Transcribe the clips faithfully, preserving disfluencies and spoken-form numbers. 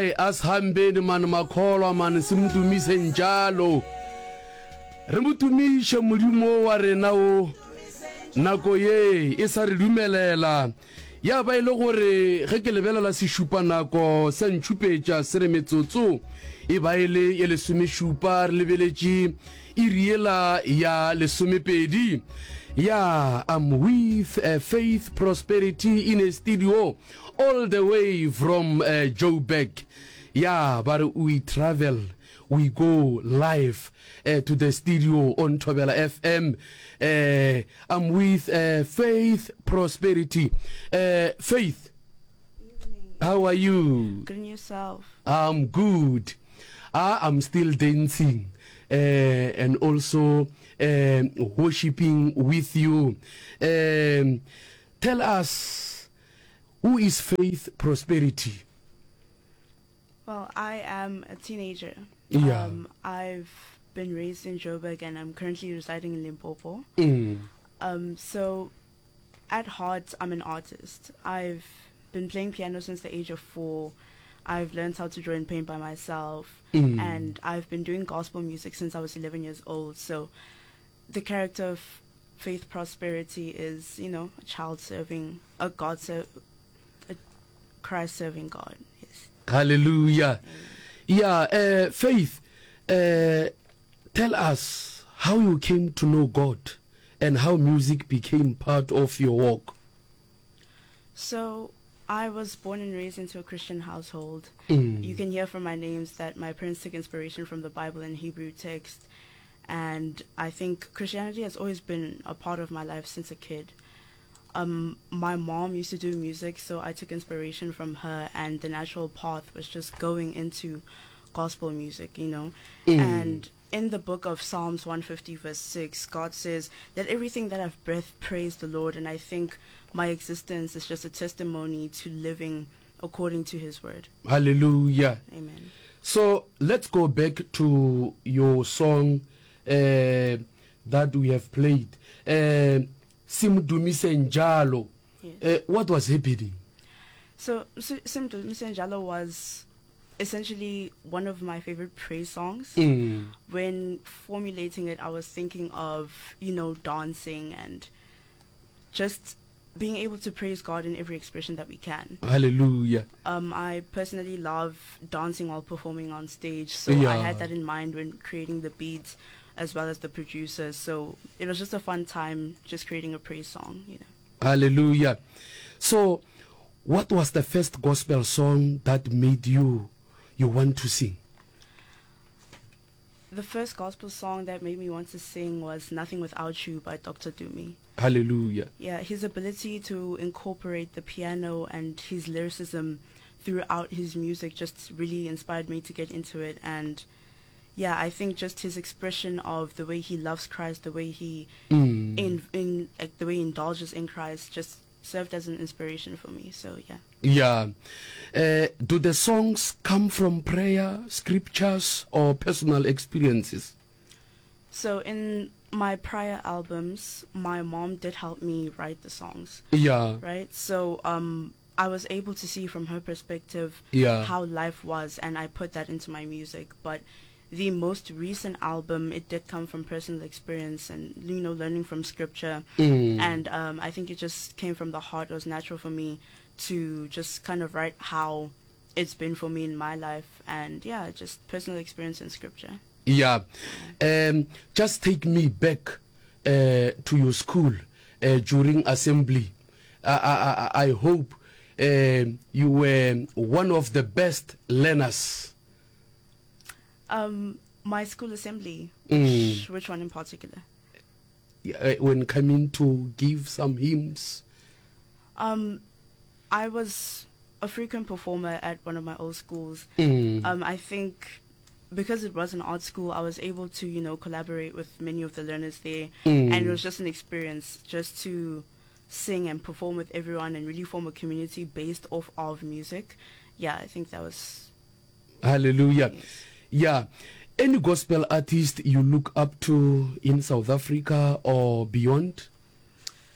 Hai ashambeni man makholwa man simtumise njalo. Re mutumishe modimo wa rena o nako ye e sa re dumelela. Ya ba ile gore ge ke lebelela se shupa nako se ntshupetša se re metsotso e ba ile ye lesome shupa re lebeletše e riela ya lesome pedi. Yeah, I'm with uh, Faith Prosperity in a studio all the way from uh, Joburg. Yeah, but we travel, we go live uh, to the studio on Thobela F M. Uh, I'm with uh, Faith Prosperity. Uh, Faith, Evening. how are you? Good, and yourself? I'm good. I am still dancing uh, and also um, worshiping with you. Um, tell us, who is Faith Prosperity? Well, I am a teenager. Yeah. Um, I've been raised in Joburg and I'm currently residing in Limpopo. Mm. Um, so, at heart, I'm an artist. I've been playing piano since the age of four. I've learned how to draw and paint by myself. Mm. And I've been doing gospel music since I was eleven years old. So, the character of Faith Prosperity is, you know, a child serving, a God ser- a Christ serving God. Yes. Hallelujah. Yeah, uh, Faith, uh, tell us how you came to know God and how music became part of your walk. So, I was born and raised into a Christian household. Mm. You can hear from my names that my parents took inspiration from the Bible and Hebrew text. And I think Christianity has always been a part of my life since a kid. Um, my mom used to do music, so I took inspiration from her, and the natural path was just going into gospel music, you know. Mm. And in the book of Psalms one fifty verse six, God says, "Let everything that have breath praise the Lord." And I think my existence is just a testimony to living according to his word. Hallelujah. Amen. So let's go back to your song uh, that we have played. Uh, Simdumise Njalo. Yes. Uh, what was happening? So, Simdu Misenjalo was essentially one of my favorite praise songs. Mm. When formulating it, I was thinking of, you know, dancing and just being able to praise God in every expression that we can. Hallelujah. Um, I personally love dancing while performing on stage, so Yeah. I had that in mind when creating the beats as well as the producers. So it was just a fun time just creating a praise song, you know. Hallelujah. So what was the first gospel song that made you you want to sing? The first gospel song that made me want to sing was Nothing Without You by Doctor Dumi. Hallelujah. Yeah, his ability to incorporate the piano and his lyricism throughout his music just really inspired me to get into it. And yeah, I think just his expression of the way he loves Christ, the way he Mm. in in like the way he indulges in Christ, just served as an inspiration for me. So yeah. Yeah. Uh, do the songs come from prayer, scriptures, or personal experiences? So in my prior albums, my mom did help me write the songs. Yeah. Right? So um I was able to see from her perspective Yeah. how life was, and I put that into my music. But the most recent album, it did come from personal experience and, you know, learning from scripture. Mm. And um, I think it just came from the heart. It was natural for me to just kind of write how it's been for me in my life. And yeah, just personal experience and scripture. Yeah. Um, just take me back uh, to your school uh, during assembly. I, I, I I hope uh, you were one of the best learners. Um, my school assembly, Mm. which, which one in particular? Uh, when coming to give some hymns. Um, I was a frequent performer at one of my old schools. Mm. Um, I think because it was an art school, I was able to, you know, collaborate with many of the learners there. Mm. And it was just an experience just to sing and perform with everyone and really form a community based off of music. Yeah, I think that was... Hallelujah. Yes. Yeah. Any gospel artist you look up to in South Africa or beyond?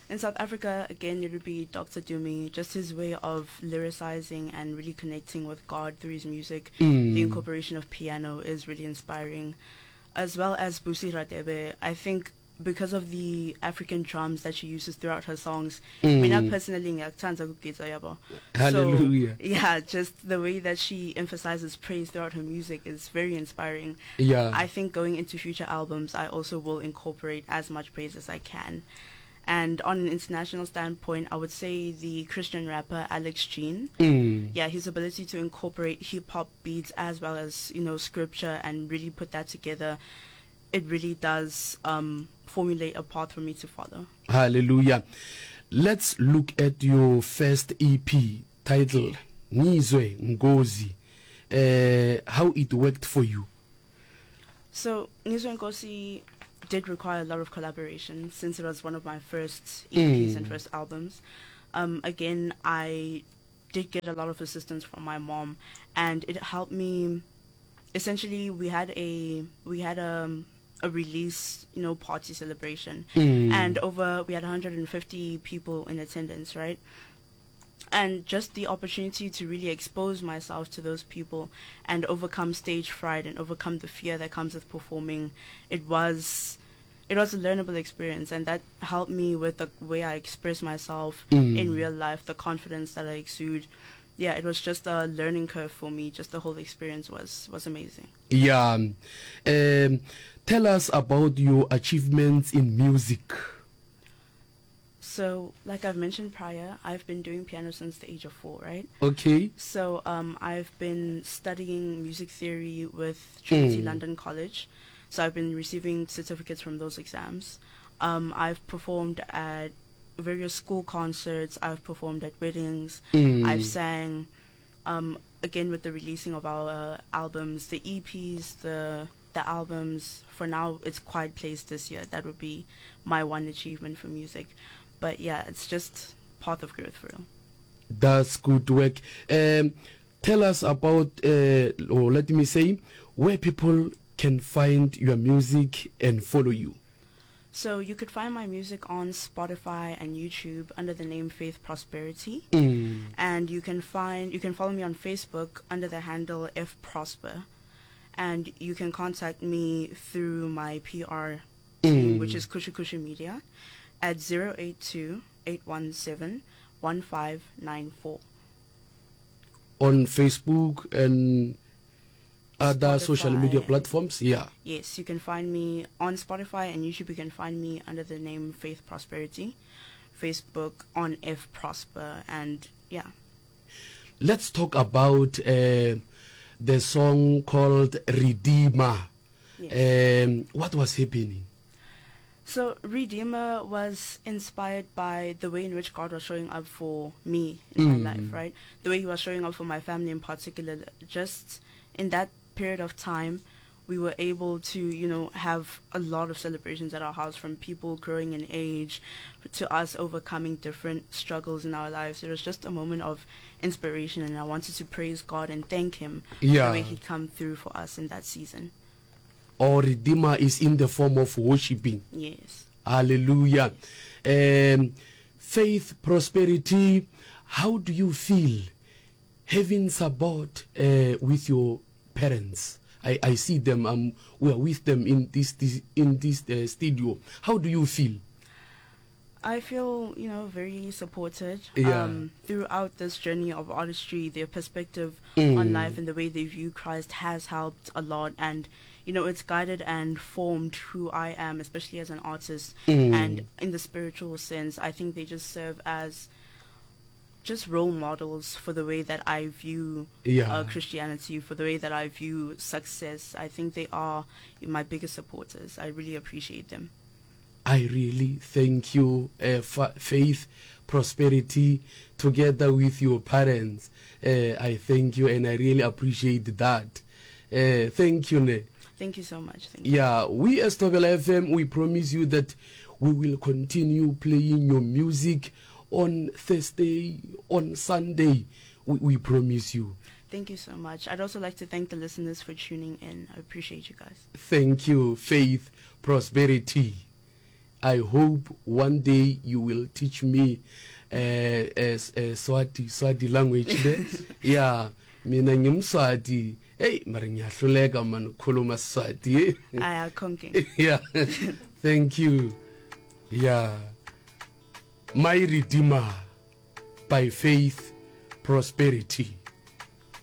In South Africa, again, it would be Doctor Dumi. Just his way of lyricizing and really connecting with God through his music. Mm. The incorporation of piano is really inspiring. As well as Busi Radebe, I think because of the African drums that she uses throughout her songs, Mm. mina personally ngiyakuthanda ukugeza yabo. Hallelujah. So, yeah, just the way that she emphasizes praise throughout her music is very inspiring. Yeah. I think going into future albums, I also will incorporate as much praise as I can. And on an international standpoint, I would say the Christian rapper Alex Jean. Mm. Yeah, his ability to incorporate hip-hop beats as well as, you know, scripture and really put that together, it really does um, formulate a path for me to follow. Hallelujah. Let's look at your first E P titled Nizwe Ngozi. Uh, how it worked for you. So, Nizwe Nkosi did require a lot of collaboration since it was one of my first E Ps Mm. and first albums. Um, again, I did get a lot of assistance from my mom, and it helped me. Essentially, we had a we had a a release, you know, party celebration, Mm. and over we had one hundred fifty people in attendance, right? And just the opportunity to really expose myself to those people and overcome stage fright and overcome the fear that comes with performing, it was it was a learnable experience, and that helped me with the way I express myself Mm. in real life, the confidence that I exude. Yeah, it was just a learning curve for me. Just the whole experience was was amazing. Yeah. Um, tell us about your achievements in music. So, like I've mentioned prior, I've been doing piano since the age of four, right? Okay. So um, I've been studying music theory with Trinity Mm. London College. So I've been receiving certificates from those exams. Um, I've performed at various school concerts. I've performed at weddings. Mm. I've sang. Um, again, with the releasing of our uh, albums, the E Ps, the the albums. For now, it's Quiet Place this year. That would be my one achievement for music. But yeah, it's just path of growth for real. That's good work. Um, tell us about, uh, or let me say, where people can find your music and follow you. So you could find my music on Spotify and YouTube under the name Faith Prosperity. Mm. And you can find you can follow me on Facebook under the handle F Prosper. And you can contact me through my P R team, Mm. which is Kushu Kushu Media, at zero eight two, eight one seven, one five nine four. On Facebook and other social media Spotify. platforms. Yeah. Yes, you can find me on Spotify and YouTube. You can find me under the name Faith Prosperity. Facebook on F Prosper, and yeah. Let's talk about uh, the song called Redeemer. Yes. Um, what was happening? So Redeemer was inspired by the way in which God was showing up for me in Mm. my life, right? The way he was showing up for my family in particular. Just in that period of time, we were able to, you know, have a lot of celebrations at our house, from people growing in age to us overcoming different struggles in our lives. It was just a moment of inspiration, and I wanted to praise God and thank him for Yeah. the way he'd come through for us in that season. Or Redeemer is in the form of worshiping. Yes. Hallelujah. Um, faith, prosperity. How do you feel having support uh, with your parents? I, I see them. Um, we are with them in this, this in this uh, studio. How do you feel? I feel, you know, very supported. Yeah. Um, throughout this journey of artistry, their perspective Mm. on life and the way they view Christ has helped a lot. And, you know, it's guided and formed who I am, especially as an artist. Mm. And in the spiritual sense, I think they just serve as just role models for the way that I view Yeah. uh, Christianity, for the way that I view success. I think they are my biggest supporters. I really appreciate them. I really thank you, uh, fa- Faith, Prosperity, together with your parents. Uh, I thank you, and I really appreciate that. Uh, thank you, Ne. Thank you so much. Thank you. Yeah, we as Tobela F M, we promise you that we will continue playing your music on Thursday, on Sunday. We, we promise you. Thank you so much. I'd also like to thank the listeners for tuning in. I appreciate you guys. Thank you, Faith, Prosperity. I hope one day you will teach me uh, uh, uh, Swati Swati language there. Yeah, mina ngimswati. Hey, mara ngiyahluleka man ukukhuluma Swati. I conking. Yeah. Thank you. Yeah. My Redeemer, by faith, prosperity.